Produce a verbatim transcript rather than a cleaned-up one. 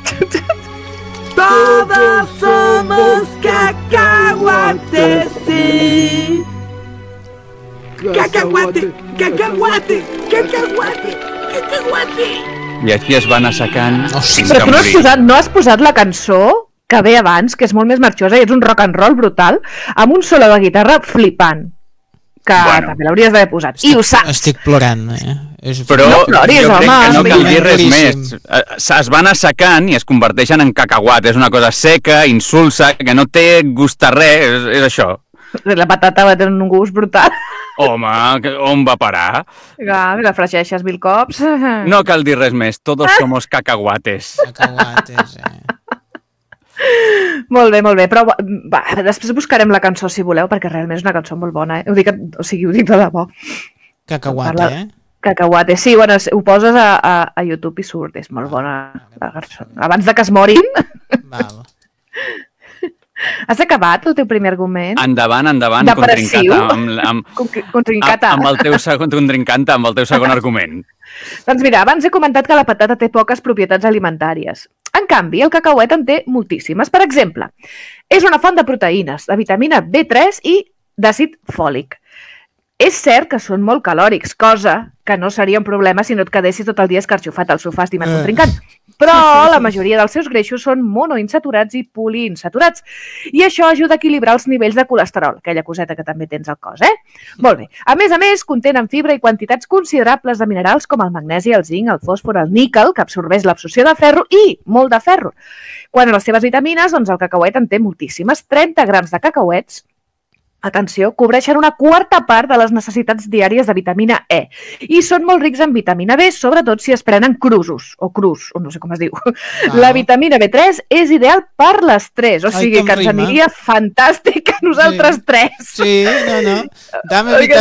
Todos somos cacahuates, sí. Cacahuate, cacahuate, cacahuate, cacahuate. I així es van assecant Oh, sí. fins Però que tu no has, morir. posat, no has posat la cançó que ve abans, que és molt més marxosa i és un rock and roll brutal, amb un solo de guitarra flipant, que Bueno. també l'hauries d'haver posat. I ho saps. Estic plorant, eh? És... Però No ploris, jo crec home, que no cal dir res Claríssim. més. Eh, Es van assecant i es converteixen en cacahuat. És una cosa seca, insulsa, que no té gust a res. És, és això. La patata va tenir un gust brutal. Home, que- on va parar? Ja, la fregeixes mil cops. No cal dir res més. Todos somos cacahuates. Cacahuates, eh? Molt bé, molt bé, però va, després buscarem la cançó si voleu, perquè realment és una cançó molt bona, eh? Ho dic, o sigui, ho dic de debò. Cacahuate, Parla- eh? Cacahuate, sí, bueno, ho poses a, a, a YouTube i surt, és molt bona la cançó. Abans de que es morin, Val. has acabat el teu primer argument? Endavant, endavant, Depressiu. contrincata. Amb, amb, Com que- Contrincata. amb, el teu segon contrincanta, amb el teu segon argument. Doncs mira, abans he comentat que la patata té poques propietats alimentàries. En canvi, el cacauet en té moltíssimes. Per exemple, és una font de proteïnes, de vitamina B tres i d'àcid fòlic. És cert que són molt calòrics, cosa que no seria un problema si no et quedessis tot el dia escarxofat al sofà estimat Eh. contrincant. Però la majoria dels seus greixos són monoinsaturats i poliinsaturats. I això ajuda a equilibrar els nivells de colesterol, aquella coseta que també tens al cos, eh? Molt bé. A més a més, contenen fibra i quantitats considerables de minerals com el magnesi, el zinc, el fòsfor, el níquel, que absorbeix l'absorció de ferro i molt de ferro. Quan a les seves vitamines, doncs el cacauet en té moltíssimes. trenta grams de cacauets, atenció, cobreixen una quarta part de les necessitats diàries de vitamina E. I són molt rics en vitamina B, sobretot si es prenen crusos, o crus, o no sé com es diu. La vitamina B tres és ideal per l'estrès, o Ai, sigui com que ens rima. aniria fantàstic a nosaltres Sí. tres. Sí, no, no. Dame Perquè